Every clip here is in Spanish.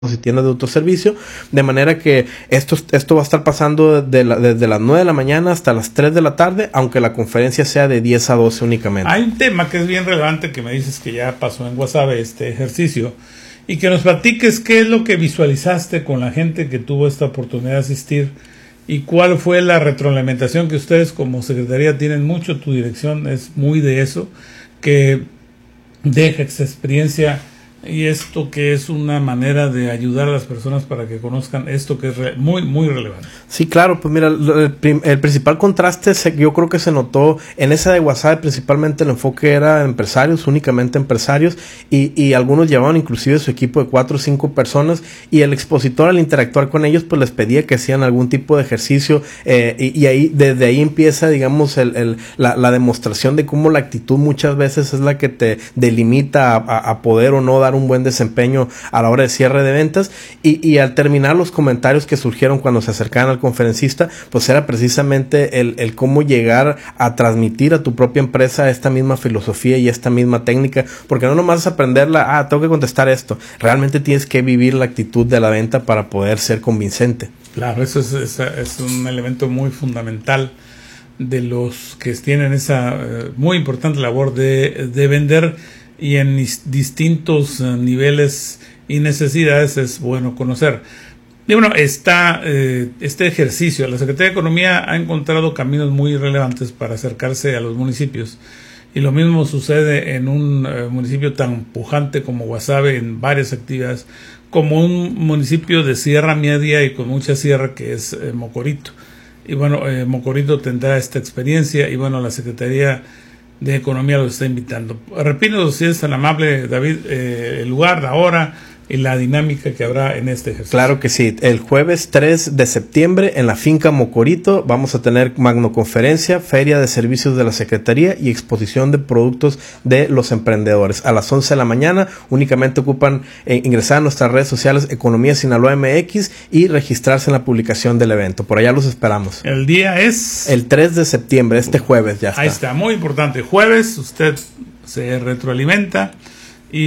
y tiendas de autoservicio, de manera que esto va a estar pasando desde las 9 de la mañana hasta las 3 de la tarde, aunque la conferencia sea de 10 a 12 únicamente. Hay un tema que es bien relevante, que me dices que ya pasó en WhatsApp este ejercicio, y que nos platiques qué es lo que visualizaste con la gente que tuvo esta oportunidad de asistir y cuál fue la retroalimentación que ustedes como Secretaría tienen mucho. Tu dirección es muy de eso, que deja esa experiencia y esto que es una manera de ayudar a las personas para que conozcan esto que es muy, muy relevante. Sí, claro, pues mira, el principal contraste yo creo que se notó en esa de WhatsApp. Principalmente el enfoque era empresarios, únicamente empresarios, y algunos llevaban inclusive su equipo de 4 o 5 personas, y el expositor al interactuar con ellos pues les pedía que hacían algún tipo de ejercicio, y ahí, desde ahí empieza, digamos, la demostración de cómo la actitud muchas veces es la que te delimita a poder o no dar un buen desempeño a la hora de cierre de ventas. Y al terminar, los comentarios que surgieron cuando se acercaban al conferencista, pues era precisamente el cómo llegar a transmitir a tu propia empresa esta misma filosofía y esta misma técnica, porque no nomás es aprenderla, tengo que contestar esto, realmente tienes que vivir la actitud de la venta para poder ser convincente. Claro, eso es un elemento muy fundamental de los que tienen esa muy importante labor de vender, y en distintos niveles y necesidades es bueno conocer. Y bueno, este ejercicio, la Secretaría de Economía ha encontrado caminos muy relevantes para acercarse a los municipios, y lo mismo sucede en un municipio tan pujante como Guasave, en varias actividades, como un municipio de Sierra Media y con mucha sierra, que es Mocorito. Y bueno, Mocorito tendrá esta experiencia, y bueno, la Secretaría de Economía los está invitando. Repito, si es tan amable, David, el lugar, la hora y la dinámica que habrá en este ejercicio. Claro que sí. El jueves 3 de septiembre en la finca Mocorito vamos a tener magnoconferencia, feria de servicios de la Secretaría y exposición de productos de los emprendedores. A las 11 de la mañana únicamente ocupan ingresar a nuestras redes sociales Economía Sinaloa MX y registrarse en la publicación del evento. Por allá los esperamos. El día es el 3 de septiembre, este jueves ya está. Ahí está, muy importante. Jueves, usted se retroalimenta y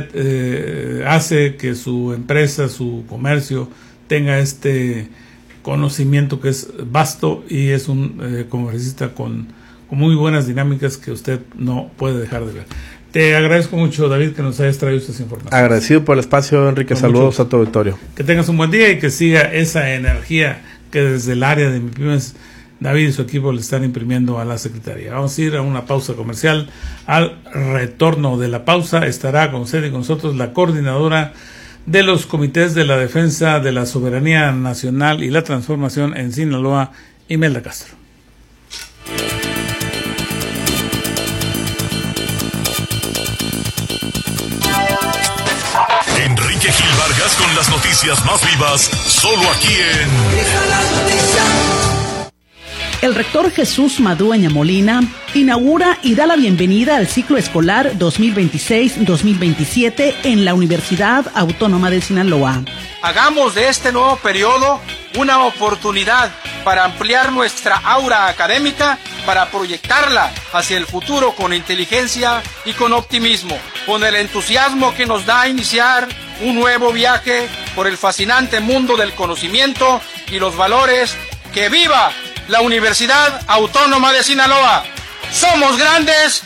usted hace que su empresa, su comercio tenga este conocimiento que es vasto, y es un comerciante con muy buenas dinámicas que usted no puede dejar de ver. Te agradezco mucho, David, que nos hayas traído estas informaciones. Agradecido por el espacio, Enrique. Saludos a tu auditorio. Que tengas un buen día y que siga esa energía que desde el área de MIPYMES David y su equipo le están imprimiendo a la Secretaría. Vamos a ir a una pausa comercial. Al retorno de la pausa estará con usted y con nosotros la coordinadora de los comités de la defensa de la soberanía nacional y la transformación en Sinaloa, Imelda Castro. Enrique Gil Vargas con las noticias más vivas, solo aquí en... El rector Jesús Madueña Molina inaugura y da la bienvenida al ciclo escolar 2026-2027 en la Universidad Autónoma de Sinaloa. Hagamos de este nuevo periodo una oportunidad para ampliar nuestra aura académica, para proyectarla hacia el futuro con inteligencia y con optimismo, con el entusiasmo que nos da iniciar un nuevo viaje por el fascinante mundo del conocimiento y los valores. ¡Que viva la Universidad Autónoma de Sinaloa! ¡Somos grandes!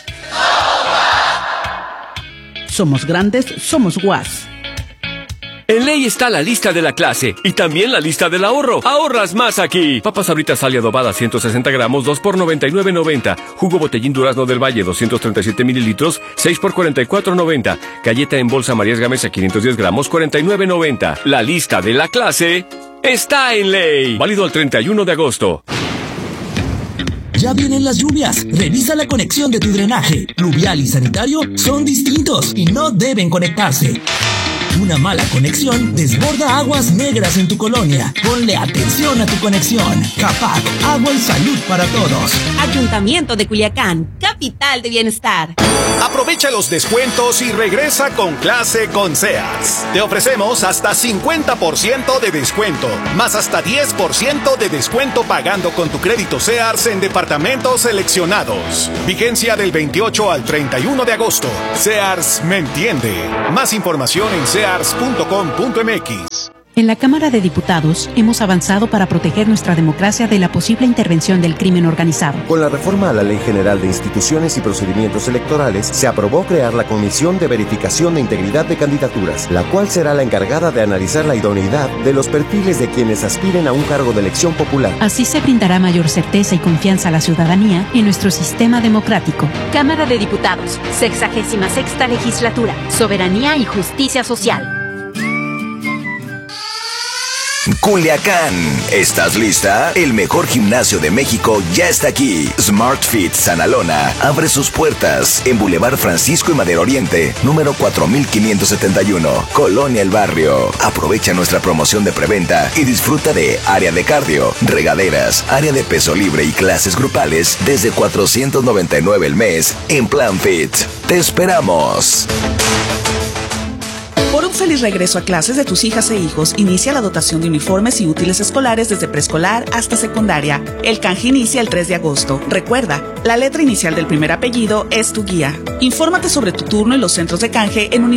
Somos grandes, somos UAS. En Ley está la lista de la clase y también la lista del ahorro. ¡Ahorras más aquí! Papas Sabritas Sal adobada 160 gramos, 2 por $99.90. Jugo Botellín Durazno del Valle 237 mililitros, 6 por $44.90. Galleta en bolsa Marías Gamesa 510 gramos, $49.90. La lista de la clase está en Ley. Válido al 31 de agosto. Ya vienen las lluvias. Revisa la conexión de tu drenaje. Pluvial y sanitario son distintos y no deben conectarse. Una mala conexión desborda aguas negras en tu colonia. Ponle atención a tu conexión. CAPAC, agua y salud para todos. Ayuntamiento de Culiacán, capital de bienestar. Aprovecha los descuentos y regresa con clase con Sears. Te ofrecemos hasta 50% de descuento, más hasta 10% de descuento pagando con tu crédito Sears en departamentos seleccionados. Vigencia del 28 al 31 de agosto. Sears me entiende. Más información en sears.com.mx. En la Cámara de Diputados hemos avanzado para proteger nuestra democracia de la posible intervención del crimen organizado. Con la reforma a la Ley General de Instituciones y Procedimientos Electorales, se aprobó crear la Comisión de Verificación de Integridad de Candidaturas, la cual será la encargada de analizar la idoneidad de los perfiles de quienes aspiren a un cargo de elección popular. Así se brindará mayor certeza y confianza a la ciudadanía en nuestro sistema democrático. Cámara de Diputados, 66ª Legislatura, Soberanía y Justicia Social. Culiacán, ¿estás lista? El mejor gimnasio de México ya está aquí. Smart Fit Sanalona abre sus puertas en Boulevard Francisco y Madero Oriente, número 4571, Colonia El Barrio. Aprovecha nuestra promoción de preventa y disfruta de área de cardio, regaderas, área de peso libre y clases grupales desde $499 el mes en Plan Fit. ¡Te esperamos! Por un feliz regreso a clases de tus hijas e hijos, inicia la dotación de uniformes y útiles escolares desde preescolar hasta secundaria. El canje inicia el 3 de agosto. Recuerda, la letra inicial del primer apellido es tu guía. Infórmate sobre tu turno y los centros de canje en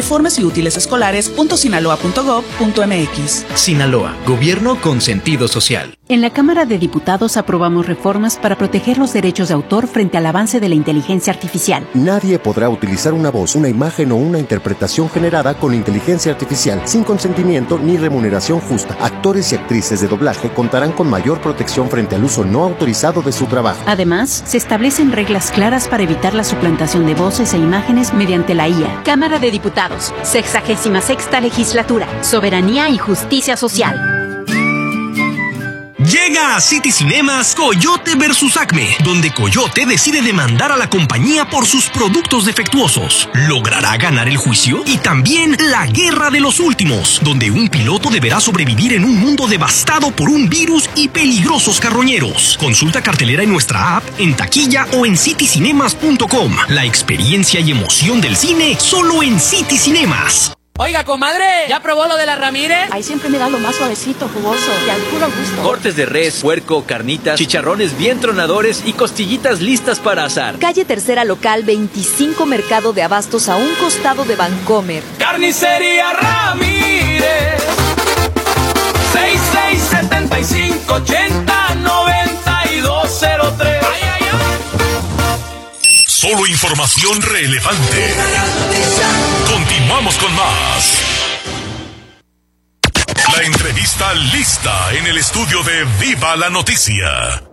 uniformesyútilesescolares.sinaloa.gov.mx. Sinaloa, gobierno con sentido social. En la Cámara de Diputados aprobamos reformas para proteger los derechos de autor frente al avance de la inteligencia artificial. Nadie podrá utilizar una voz, una imagen o una interpretación generada con inteligencia artificial sin consentimiento ni remuneración justa. Actores y actrices de doblaje contarán con mayor protección frente al uso no autorizado de su trabajo. Además, se establecen reglas claras para evitar la suplantación de voces e imágenes mediante la IA. Cámara de Diputados, 66ª Legislatura, Soberanía y Justicia Social. Llega a City Cinemas Coyote vs Acme, donde Coyote decide demandar a la compañía por sus productos defectuosos. ¿Logrará ganar el juicio? Y también La Guerra de los Últimos, donde un piloto deberá sobrevivir en un mundo devastado por un virus y peligrosos carroñeros. Consulta cartelera en nuestra app, en taquilla o en citycinemas.com. La experiencia y emoción del cine solo en City Cinemas. Oiga, comadre, ¿ya probó lo de la Ramírez? Ahí siempre me da lo más suavecito, jugoso y al puro gusto. Cortes de res, puerco, carnitas, chicharrones bien tronadores y costillitas listas para asar. Calle Tercera Local 25, Mercado de Abastos, a un costado de Vancomer. Carnicería Ramírez, 6675809203. Solo información relevante. Continuamos con más. La entrevista lista en el estudio de Viva la Noticia.